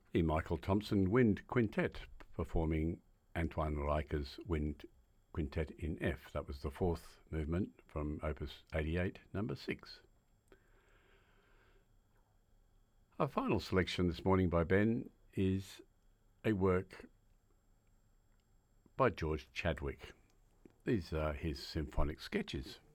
The Michael Thompson Wind Quintet performing Antoine Reicher's Wind Quintet in F. That was the fourth movement from Opus 88, number 6. Our final selection this morning by Ben is a work by George Chadwick. These are his symphonic sketches.